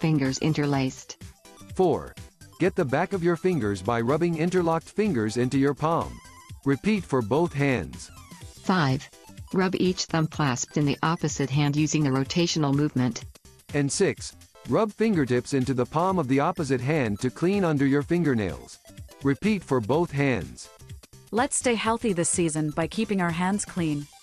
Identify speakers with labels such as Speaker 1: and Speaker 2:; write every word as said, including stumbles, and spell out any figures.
Speaker 1: fingers interlaced.
Speaker 2: four. Get the back of your fingers by rubbing interlocked fingers into your palm. Repeat for both hands.
Speaker 1: five. Rub each thumb clasped in the opposite hand using the rotational movement.
Speaker 2: And six. Rub fingertips into the palm of the opposite hand to clean under your fingernails. Repeat for both hands.
Speaker 3: Let's stay healthy this season by keeping our hands clean.